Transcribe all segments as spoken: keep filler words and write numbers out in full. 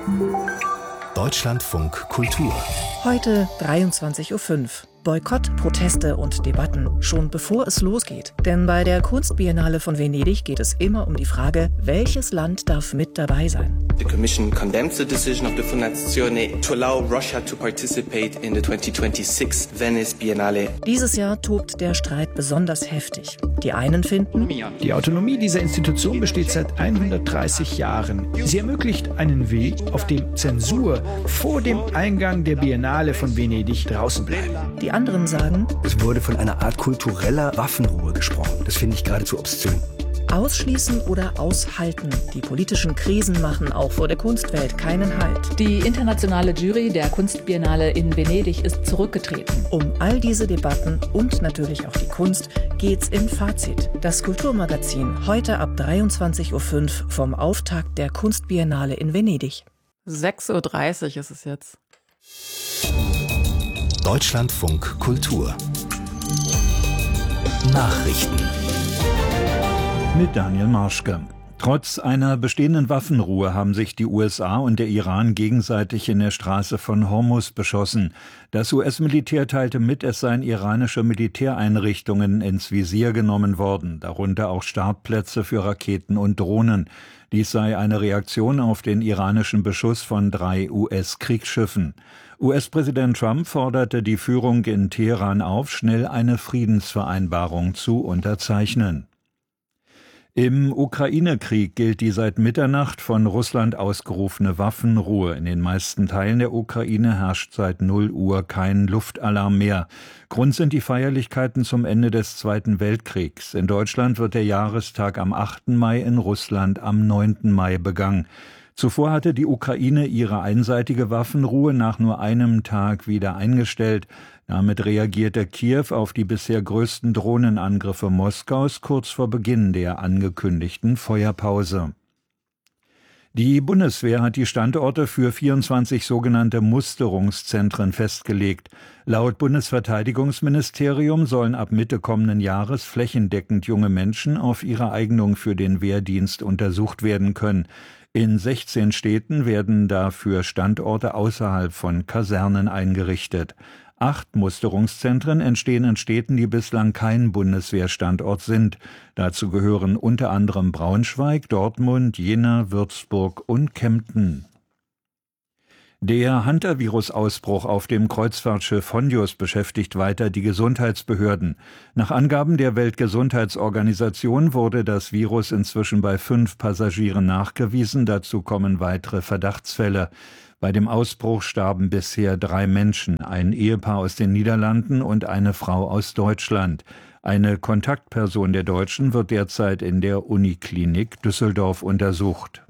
Deutschlandfunk Kultur. Heute dreiundzwanzig Uhr fünf. Boykott, Proteste und Debatten, schon bevor es losgeht. Denn bei der Kunstbiennale von Venedig geht es immer um die Frage, welches Land darf mit dabei sein. The Commission condemns the decision of the Fondazione to allow Russia to participate in the twenty twenty-six Venice Biennale. Dieses Jahr tobt der Streit besonders heftig. Die einen finden, die Autonomie dieser Institution besteht seit hundertdreißig Jahren. Sie ermöglicht einen Weg, auf dem Zensur vor dem Eingang der Biennale von Venedig draußen bleibt. Die anderen sagen, es wurde von einer Art kultureller Waffenruhe gesprochen. Das finde ich geradezu obszön. Ausschließen oder aushalten. Die politischen Krisen machen auch vor der Kunstwelt keinen Halt. Die internationale Jury der Kunstbiennale in Venedig ist zurückgetreten. Um all diese Debatten und natürlich auch die Kunst geht's im Fazit. Das Kulturmagazin heute ab dreiundzwanzig Uhr fünf vom Auftakt der Kunstbiennale in Venedig. sechs Uhr dreißig ist es jetzt. Deutschlandfunk Kultur. Nachrichten. Mit Daniel Marschke. Trotz einer bestehenden Waffenruhe haben sich die U S A und der Iran gegenseitig in der Straße von Hormuz beschossen. Das U S-Militär teilte mit, es seien iranische Militäreinrichtungen ins Visier genommen worden, darunter auch Startplätze für Raketen und Drohnen. Dies sei eine Reaktion auf den iranischen Beschuss von drei U S-Kriegsschiffen. U S-Präsident Trump forderte die Führung in Teheran auf, schnell eine Friedensvereinbarung zu unterzeichnen. Im Ukraine-Krieg gilt die seit Mitternacht von Russland ausgerufene Waffenruhe. In den meisten Teilen der Ukraine herrscht seit null Uhr kein Luftalarm mehr. Grund sind die Feierlichkeiten zum Ende des Zweiten Weltkriegs. In Deutschland wird der Jahrestag am achten Mai, in Russland am neunten Mai begangen. Zuvor hatte die Ukraine ihre einseitige Waffenruhe nach nur einem Tag wieder eingestellt. Damit reagierte Kiew auf die bisher größten Drohnenangriffe Moskaus kurz vor Beginn der angekündigten Feuerpause. Die Bundeswehr hat die Standorte für vierundzwanzig sogenannte Musterungszentren festgelegt. Laut Bundesverteidigungsministerium sollen ab Mitte kommenden Jahres flächendeckend junge Menschen auf ihre Eignung für den Wehrdienst untersucht werden können. In sechzehn Städten werden dafür Standorte außerhalb von Kasernen eingerichtet. Acht Musterungszentren entstehen in Städten, die bislang kein Bundeswehrstandort sind. Dazu gehören unter anderem Braunschweig, Dortmund, Jena, Würzburg und Kempten. Der Hantavirus-Ausbruch auf dem Kreuzfahrtschiff Hondius beschäftigt weiter die Gesundheitsbehörden. Nach Angaben der Weltgesundheitsorganisation wurde das Virus inzwischen bei fünf Passagieren nachgewiesen. Dazu kommen weitere Verdachtsfälle. Bei dem Ausbruch starben bisher drei Menschen, ein Ehepaar aus den Niederlanden und eine Frau aus Deutschland. Eine Kontaktperson der Deutschen wird derzeit in der Uniklinik Düsseldorf untersucht.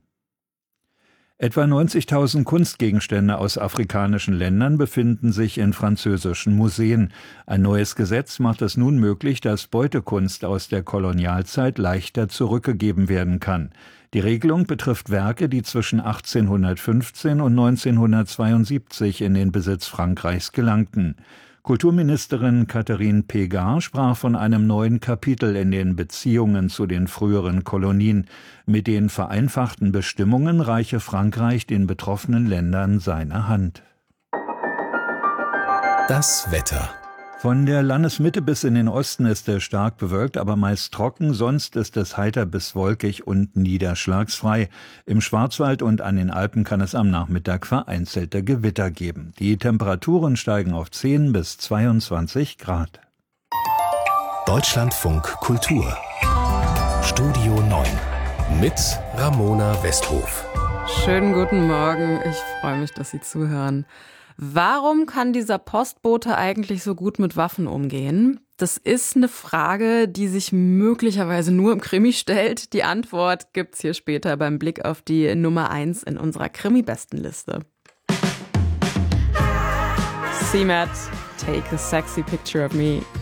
Etwa neunzigtausend Kunstgegenstände aus afrikanischen Ländern befinden sich in französischen Museen. Ein neues Gesetz macht es nun möglich, dass Beutekunst aus der Kolonialzeit leichter zurückgegeben werden kann. Die Regelung betrifft Werke, die zwischen achtzehnhundertfünfzehn und neunzehnhundertzweiundsiebzig in den Besitz Frankreichs gelangten. Kulturministerin Catherine Pégard sprach von einem neuen Kapitel in den Beziehungen zu den früheren Kolonien. Mit den vereinfachten Bestimmungen reiche Frankreich den betroffenen Ländern seine Hand. Das Wetter. Von der Landesmitte bis in den Osten ist es stark bewölkt, aber meist trocken. Sonst ist es heiter bis wolkig und niederschlagsfrei. Im Schwarzwald und an den Alpen kann es am Nachmittag vereinzelte Gewitter geben. Die Temperaturen steigen auf zehn bis zweiundzwanzig Grad. Deutschlandfunk Kultur. Studio neun mit Ramona Westhof. Schönen guten Morgen. Ich freue mich, dass Sie zuhören. Warum kann dieser Postbote eigentlich so gut mit Waffen umgehen? Das ist eine Frage, die sich möglicherweise nur im Krimi stellt. Die Antwort gibt's hier später beim Blick auf die Nummer eins in unserer Krimi-Bestenliste. C M A T, take a sexy picture of me.